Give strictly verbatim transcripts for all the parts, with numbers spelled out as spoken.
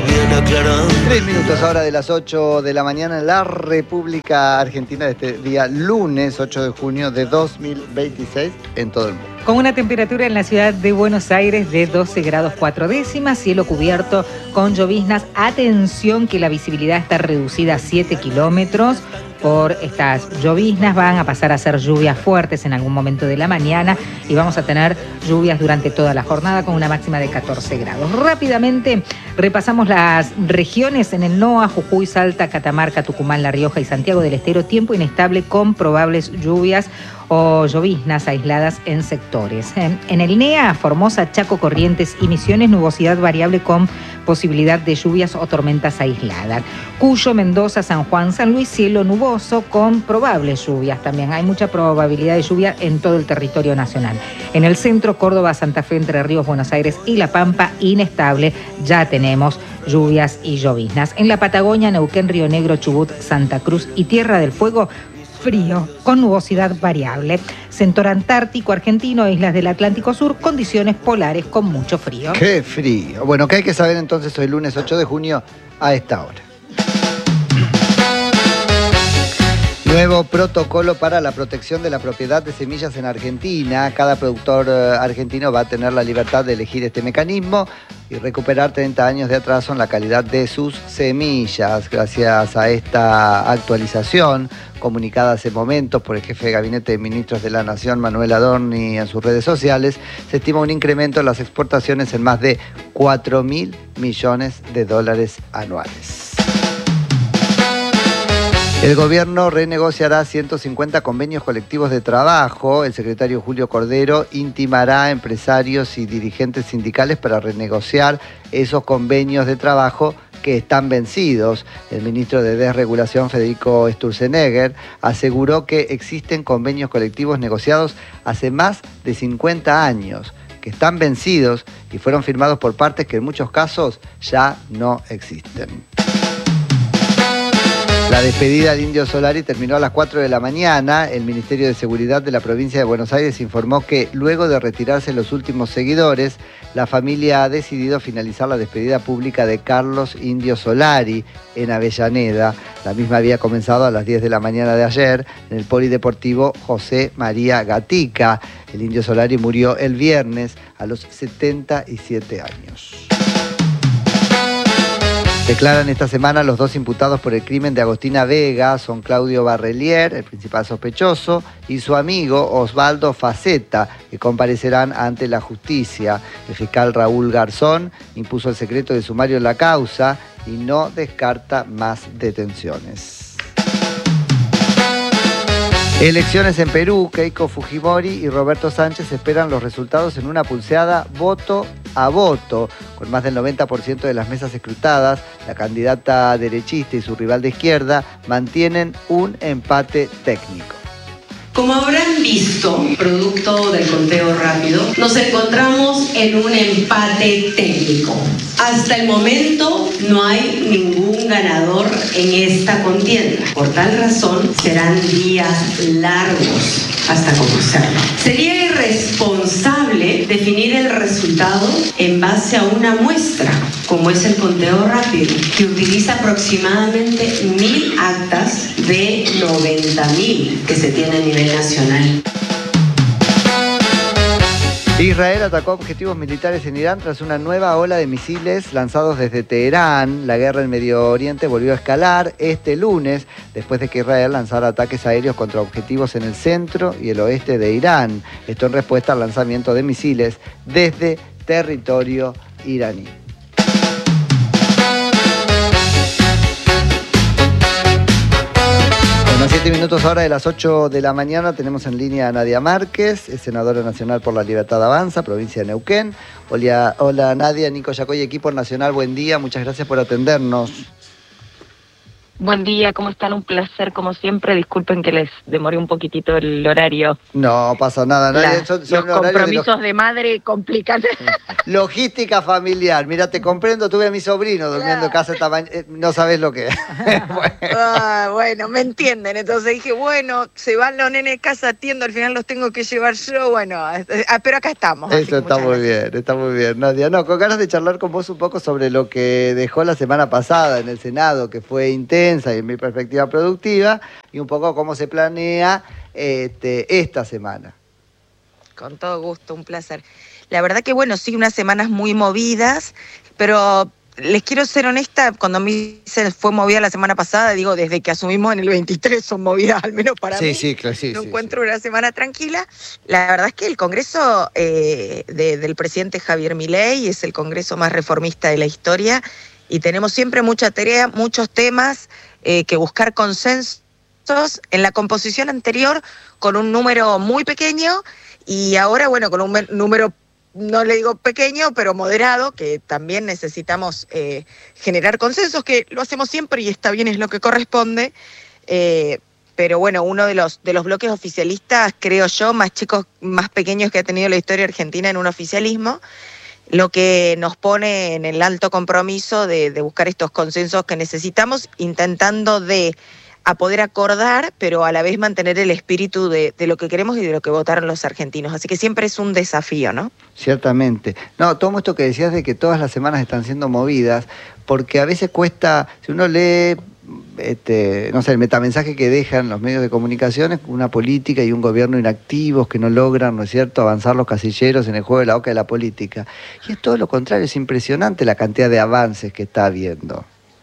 bien aclarado. Tres minutos ahora de las ocho de la mañana en la República Argentina de este día lunes ocho de junio de dos mil veintiséis en todo el mundo. Con una temperatura en la ciudad de Buenos Aires de doce grados cuatro décimas, cielo cubierto con lloviznas. Atención que la visibilidad está reducida a siete kilómetros. Por estas lloviznas van a pasar a ser lluvias fuertes en algún momento de la mañana y vamos a tener lluvias durante toda la jornada con una máxima de catorce grados. Rápidamente repasamos las regiones en el NOA: Jujuy, Salta, Catamarca, Tucumán, La Rioja y Santiago del Estero. Tiempo inestable con probables lluvias o lloviznas aisladas en sectores. En el NEA, Formosa, Chaco, Corrientes y Misiones, nubosidad variable con posibilidad de lluvias o tormentas aisladas. Cuyo, Mendoza, San Juan, San Luis, cielo nuboso con probables lluvias también. Hay mucha probabilidad de lluvia en todo el territorio nacional. En el centro, Córdoba, Santa Fe, Entre Ríos, Buenos Aires y La Pampa, inestable. Ya tenemos lluvias y lloviznas. En la Patagonia, Neuquén, Río Negro, Chubut, Santa Cruz y Tierra del Fuego, frío, con nubosidad variable. Sector Antártico Argentino, islas del Atlántico Sur, condiciones polares con mucho frío. ¡Qué frío! Bueno, ¿qué hay que saber entonces hoy lunes ocho de junio a esta hora? Nuevo protocolo para la protección de la propiedad de semillas en Argentina. Cada productor argentino va a tener la libertad de elegir este mecanismo y recuperar treinta años de atraso en la calidad de sus semillas. Gracias a esta actualización, comunicada hace momentos por el jefe de Gabinete de Ministros de la Nación, Manuel Adorni, en sus redes sociales, se estima un incremento en las exportaciones en más de cuatro mil millones de dólares anuales. El gobierno renegociará ciento cincuenta convenios colectivos de trabajo. El secretario Julio Cordero intimará a empresarios y dirigentes sindicales para renegociar esos convenios de trabajo que están vencidos. El ministro de Desregulación, Federico Sturzenegger, aseguró que existen convenios colectivos negociados hace más de cincuenta años, que están vencidos y fueron firmados por partes que en muchos casos ya no existen. La despedida de Indio Solari terminó a las cuatro de la mañana. El Ministerio de Seguridad de la provincia de Buenos Aires informó que luego de retirarse los últimos seguidores, la familia ha decidido finalizar la despedida pública de Carlos Indio Solari en Avellaneda. La misma había comenzado a las diez de la mañana de ayer en el Polideportivo José María Gatica. El Indio Solari murió el viernes a los setenta y siete años. Declaran esta semana los dos imputados por el crimen de Agostina Vega. Son Claudio Barrelier, el principal sospechoso, y su amigo Osvaldo Faceta, que comparecerán ante la justicia. El fiscal Raúl Garzón impuso el secreto de sumario en la causa y no descarta más detenciones. Elecciones en Perú. Keiko Fujimori y Roberto Sánchez esperan los resultados en una pulseada voto a voto. Con más del noventa por ciento de las mesas escrutadas, la candidata derechista y su rival de izquierda mantienen un empate técnico. Como habrán visto, producto del conteo rápido, nos encontramos en un empate técnico. Hasta el momento no hay ningún ganador en esta contienda. Por tal razón, serán días largos hasta conocerlo. Sería irresponsable definir el resultado en base a una muestra, como es el conteo rápido, que utiliza aproximadamente mil actas de noventa mil que se tiene a nivel nacional. Israel atacó objetivos militares en Irán tras una nueva ola de misiles lanzados desde Teherán. La guerra en Medio Oriente volvió a escalar este lunes después de que Israel lanzara ataques aéreos contra objetivos en el centro y el oeste de Irán. Esto en respuesta al lanzamiento de misiles desde territorio iraní. A siete minutos ahora de las ocho de la mañana tenemos en línea a Nadia Márquez, es senadora nacional por la Libertad Avanza, provincia de Neuquén. Hola, hola Nadia, Nico Yacoy, equipo nacional, buen día, muchas gracias por atendernos. Buen día, ¿cómo están? Un placer, como siempre. Disculpen que les demoré un poquitito el horario. No pasa nada, nadie. La, Son, son los compromisos de, log... de madre complican. Logística familiar. Mira, te comprendo, tuve a mi sobrino durmiendo en casa esta mañana. No sabes lo que es. Bueno. Ah, bueno, me entienden. Entonces dije, bueno, se van los nenes de casa, atiendo, al final los tengo que llevar yo. Bueno, ah, pero acá estamos. Eso está muy gracias. bien, está muy bien, Nadia. No, con ganas de charlar con vos un poco sobre lo que dejó la semana pasada en el Senado, que fue intenso y en mi perspectiva productiva, y un poco cómo se planea este, esta semana. Con todo gusto, un placer. La verdad que bueno, sí, unas semanas muy movidas, pero les quiero ser honesta, cuando me se fue movida la semana pasada, digo, desde que asumimos en el veintitrés son movidas, al menos para sí, mí. Sí, claro, sí, no sí, encuentro sí. una semana tranquila. La verdad es que el Congreso eh, de, del presidente Javier Milei es el Congreso más reformista de la historia, y tenemos siempre mucha tarea, muchos temas eh, que buscar consensos. En la composición anterior con un número muy pequeño, y ahora, bueno, con un número, no le digo pequeño, pero moderado, que también necesitamos eh, generar consensos, que lo hacemos siempre y está bien, es lo que corresponde. Eh, pero bueno, uno de los, de los bloques oficialistas, creo yo, más chicos, más pequeños que ha tenido la historia argentina en un oficialismo, lo que nos pone en el alto compromiso de, de buscar estos consensos que necesitamos, intentando de a poder acordar, pero a la vez mantener el espíritu de, de lo que queremos y de lo que votaron los argentinos. Así que siempre es un desafío, ¿no? Ciertamente. No, todo esto que decías de que todas las semanas están siendo movidas, porque a veces cuesta, si uno lee, este, no sé, el metamensaje que dejan los medios de comunicación, una política y un gobierno inactivos que no logran, ¿no es cierto?, avanzar los casilleros en el juego de la oca de la política. Y es todo lo contrario, es impresionante la cantidad de avances que está habiendo.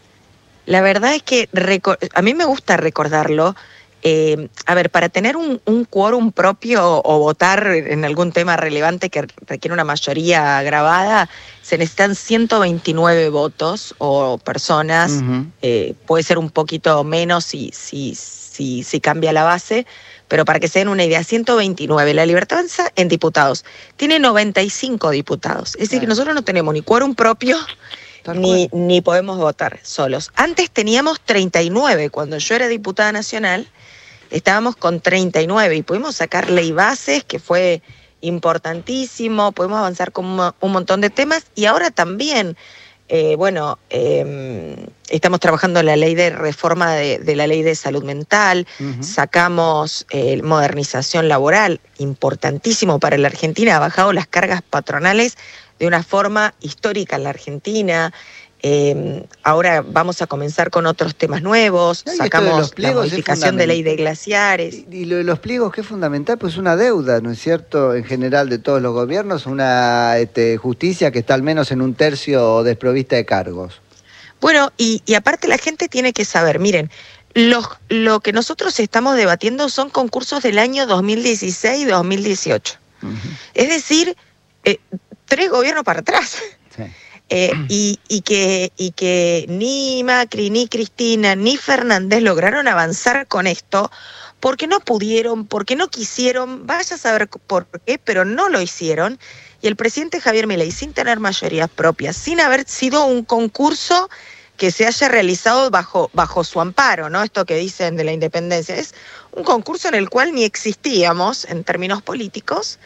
La verdad es que a mí me gusta recordarlo. Eh, a ver, para tener un, un quórum propio o votar en algún tema relevante que requiere una mayoría grabada, se necesitan ciento veintinueve votos o personas. Uh-huh. eh, puede ser un poquito menos si, si, si, si cambia la base, pero para que se den una idea, ciento veintinueve. La Libertad Avanza en diputados tiene noventa y cinco diputados. Es decir, que nosotros no tenemos ni quórum propio, Ni, ni podemos votar solos. Antes teníamos treinta y nueve, cuando yo era diputada nacional, estábamos con treinta y nueve y pudimos sacar ley bases, que fue importantísimo, pudimos avanzar con un, un montón de temas, y ahora también, eh, bueno, eh, estamos trabajando en la ley de reforma de, de la ley de salud mental, uh-huh. sacamos eh, modernización laboral, importantísimo para la Argentina, ha bajado las cargas patronales de una forma histórica en la Argentina. Eh, ahora vamos a comenzar con otros temas nuevos, no, sacamos la modificación de ley de glaciares. Y, y lo de los pliegos, que es fundamental, pues una deuda, ¿no es cierto?, en general de todos los gobiernos, una este, justicia que está al menos en un tercio desprovista de cargos. Bueno, y, y aparte la gente tiene que saber, miren, lo, lo que nosotros estamos debatiendo son concursos del año dos mil dieciséis y dos mil dieciocho. Uh-huh. Es decir, eh, tres gobiernos para atrás. Sí. Eh, y, y, que, y que ni Macri, ni Cristina, ni Fernández lograron avanzar con esto porque no pudieron, porque no quisieron, vaya a saber por qué, pero no lo hicieron. Y el presidente Javier Milei, sin tener mayorías propias, sin haber sido un concurso que se haya realizado bajo, bajo su amparo, ¿no? Esto que dicen de la independencia, es un concurso en el cual ni existíamos en términos políticos,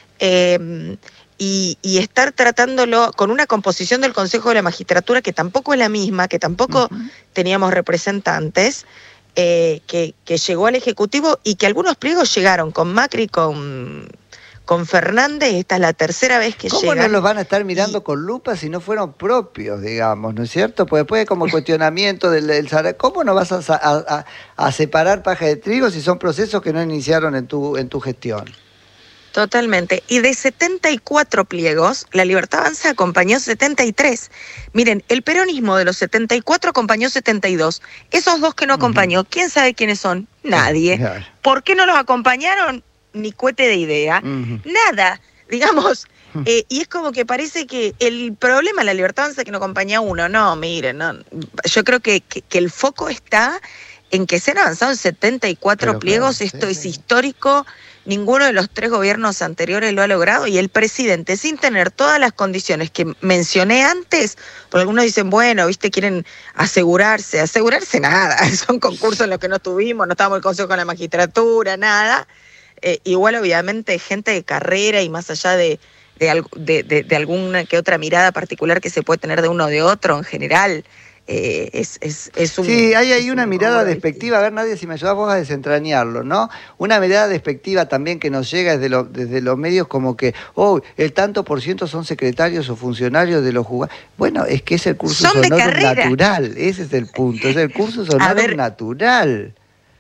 eh, Y, y estar tratándolo con una composición del Consejo de la Magistratura que tampoco es la misma, que tampoco uh-huh. teníamos representantes, eh, que, que llegó al Ejecutivo y que algunos pliegos llegaron con Macri, con, con Fernández. Esta es la tercera vez que ¿Cómo llegan. ¿Cómo no los van a estar mirando y... con lupa si no fueron propios, digamos, ¿no es cierto? Pues después como el cuestionamiento del, del ¿cómo no vas a, a, a, a separar paja de trigo si son procesos que no iniciaron en tu, en tu gestión? Totalmente. Y de setenta y cuatro pliegos, la Libertad Avanza acompañó setenta y tres. Miren, el peronismo de los setenta y cuatro acompañó setenta y dos. Esos dos que no acompañó, uh-huh. ¿quién sabe quiénes son? Nadie. Uh-huh. ¿Por qué no los acompañaron? Ni cohete de idea. Uh-huh. Nada. Digamos, uh-huh. eh, y es como que parece que el problema de la Libertad Avanza es que no acompaña uno. No, miren, no. Yo creo que, que, que el foco está en que se han avanzado en setenta y cuatro Pero pliegos, claro, esto sí, es sí. histórico, ninguno de los tres gobiernos anteriores lo ha logrado y el presidente, sin tener todas las condiciones que mencioné antes, porque algunos dicen, bueno, viste, quieren asegurarse, asegurarse nada, son concursos en los que no tuvimos, no estábamos en el Consejo de la Magistratura, nada, eh, igual obviamente gente de carrera y más allá de, de, de, de, de alguna que otra mirada particular que se puede tener de uno o de otro, en general, Eh, es, es, es un... Sí, hay ahí una un mirada rubro despectiva, a ver, Nadia, si me ayudas vos a desentrañarlo, ¿no? Una mirada despectiva también que nos llega desde, lo, desde los medios como que, oh, el tanto por ciento son secretarios o funcionarios de los jugadores. Bueno, es que es el curso Son de sonorum carrera. natural, ese es el punto, es el curso sonorum ver, natural.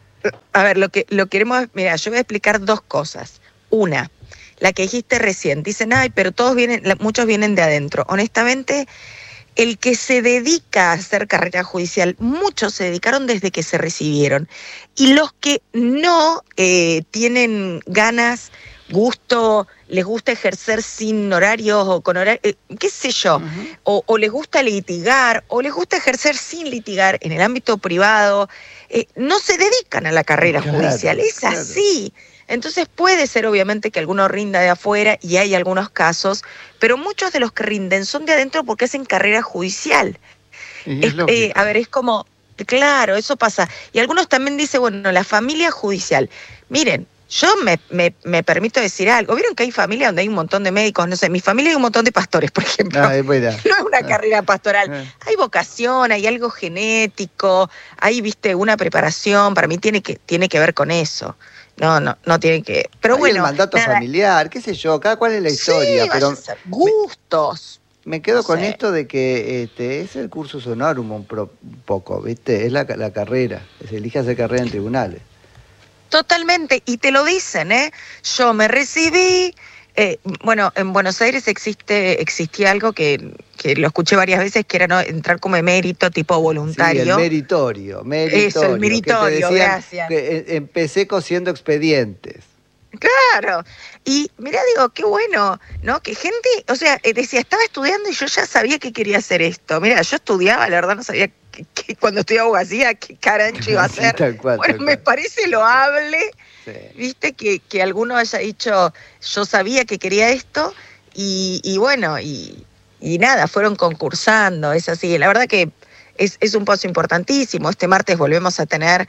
A ver, lo que lo queremos, mira, yo voy a explicar dos cosas. Una, la que dijiste recién, dicen, ay, pero todos vienen, muchos vienen de adentro. Honestamente, el que se dedica a hacer carrera judicial, muchos se dedicaron desde que se recibieron. Y los que no eh, tienen ganas, gusto, les gusta ejercer sin horarios o con horarios, eh, qué sé yo, uh-huh. o, o les gusta litigar, o les gusta ejercer sin litigar en el ámbito privado, eh, no se dedican a la carrera claro, judicial, es claro. así. Entonces puede ser obviamente que alguno rinda de afuera y hay algunos casos, pero muchos de los que rinden son de adentro porque hacen carrera judicial. Es, Es eh, a ver, es como, claro, eso pasa. Y algunos también dicen, bueno, la familia judicial. Miren, yo me, me, me permito decir algo. ¿Vieron que hay familias donde hay un montón de médicos? No sé, en mi familia hay un montón de pastores, por ejemplo. Ah, es buena. No es una ah. carrera pastoral. Ah. Hay vocación, hay algo genético, hay, viste, una preparación. Para mí tiene que, tiene que ver con eso. No, no, no tiene que... Pero Hay bueno, el mandato nada. familiar, qué sé yo, cada cual es la historia. Sí, pero vaya a ser gustos. Me, me quedo con Sí. esto de que este, es el cursus honorum un, pro, un poco, ¿viste? Es la, la carrera, se elige hacer carrera en tribunales. Totalmente, y te lo dicen, ¿eh? Yo me recibí, eh, bueno, en Buenos Aires existe existía algo que, que lo escuché varias veces, que era no entrar como emérito, tipo voluntario. Sí, el meritorio, meritorio. Eso, el meritorio, que te decían gracias. Que empecé cosiendo expedientes. Claro, y mira, digo, qué bueno, ¿no? Que gente, o sea, decía, estaba estudiando y yo ya sabía que quería hacer esto. Mira, yo estudiaba, la verdad no sabía que, que cuando estudiaba abogacía, qué carancho iba a Sí, hacer. tal cual, bueno, tal me cual. parece loable, Sí. viste, que, que alguno haya dicho, yo sabía que quería esto, y, y bueno, y, y nada, fueron concursando, es así. La verdad que es, es un paso importantísimo. Este martes volvemos a tener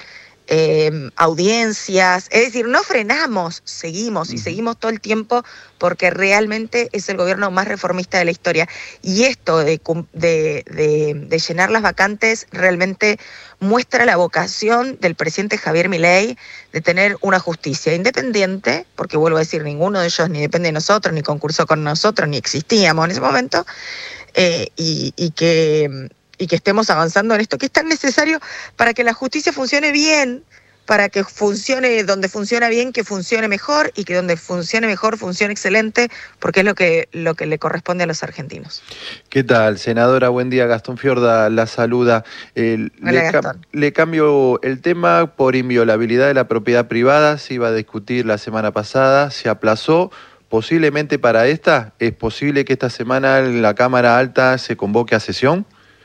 Eh, audiencias, es decir, no frenamos, seguimos y seguimos todo el tiempo porque realmente es el gobierno más reformista de la historia. Y esto de, de, de, de llenar las vacantes realmente muestra la vocación del presidente Javier Milei de tener una justicia independiente, porque vuelvo a decir, ninguno de ellos ni depende de nosotros, ni concursó con nosotros, ni existíamos en ese momento, eh, y, y que... y que estemos avanzando en esto que es tan necesario para que la justicia funcione bien, para que funcione donde funciona bien, que funcione mejor, y que donde funcione mejor, funcione excelente, porque es lo que, lo que le corresponde a los argentinos. ¿Qué tal, senadora? Buen día, Gastón Fiorda la saluda. Eh, Hola, le, Gastón. le cambio el tema por inviolabilidad de la propiedad privada. Se iba a discutir la semana pasada, se aplazó. Posiblemente para esta, ¿es posible que esta semana la Cámara Alta se convoque a sesión?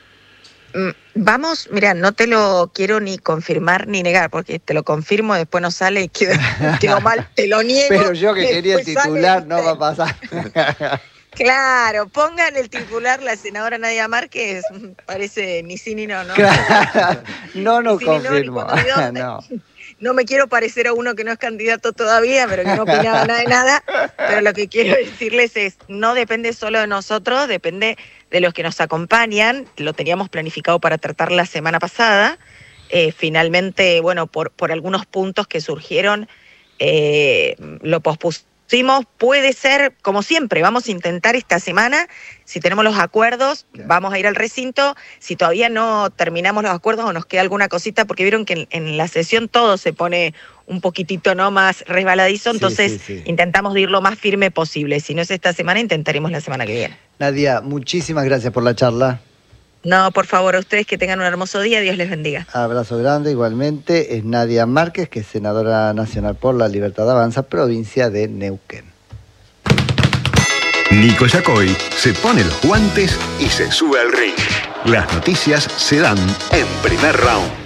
Vamos, mira, no te lo quiero ni confirmar ni negar, porque te lo confirmo, después no sale y quedo, quedo mal, te lo niego. Pero yo que quería el titular sale, no va a pasar. Claro, pongan el titular la senadora Nadia Márquez, parece ni sí ni no, ¿no? Claro, no nos Ni sí ni no, ni confirmo. cuándo ni dónde. No. No me quiero parecer a uno que no es candidato todavía, pero que no opinaba nada de nada. Pero lo que quiero decirles es, no depende solo de nosotros, depende de los que nos acompañan. Lo teníamos planificado para tratar la semana pasada. Eh, finalmente, bueno, por, por algunos puntos que surgieron, eh, lo pospusimos. Puede ser, como siempre, vamos a intentar esta semana, si tenemos los acuerdos, Claro. vamos a ir al recinto. Si todavía no terminamos los acuerdos o nos queda alguna cosita, porque vieron que en, en la sesión todo se pone un poquitito no más resbaladizo, Sí, entonces sí, sí. intentamos de ir lo más firme posible. Si no es esta semana, intentaremos la semana que viene. Nadia, muchísimas gracias por la charla. No, por favor, a ustedes que tengan un hermoso día, Dios les bendiga. Abrazo grande, igualmente. Es Nadia Márquez, que es senadora nacional por la Libertad Avanza, provincia de Neuquén. Nico Yacoy se pone los guantes y se sube al ring. Las noticias se dan en Primer Round.